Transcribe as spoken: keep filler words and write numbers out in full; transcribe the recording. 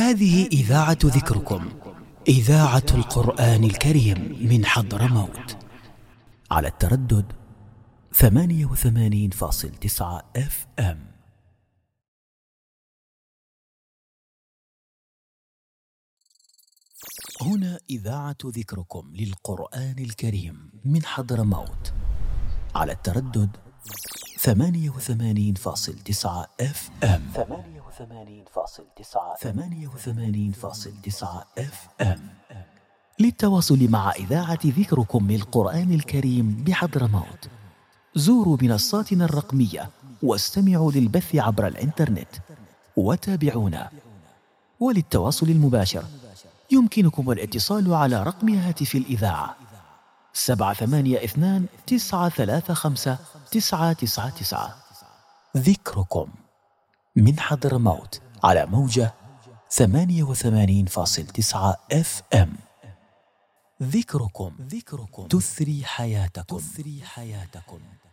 هذه إذاعة ذكركم، إذاعة القرآن الكريم من حضرموت، على التردد ثمانية وثمانين فاصل تسعة اف ام. هنا إذاعة ذكركم للقرآن الكريم من حضرموت، على التردد ثمانية وثمانين فاصل تسعة اف ام. ثمانية وثمانين فاصل تسعة ثمانية وثمانين فاصل تسعة اف ام. للتواصل مع إذاعة ذكركم للقرآن الكريم بحضرموت، زوروا منصاتنا الرقمية واستمعوا للبث عبر الإنترنت وتابعونا. وللتواصل المباشر يمكنكم الاتصال على رقم هاتف الإذاعة سبعة ثمانية اثنان تسعة ثلاثة خمسة تسعة تسعة تسعة. ذكركم من حضرموت على موجة ثمانية وثمانين فاصل تسعة اف ام. ذكركم ذكركم تثري حياتكم تثري حياتكم.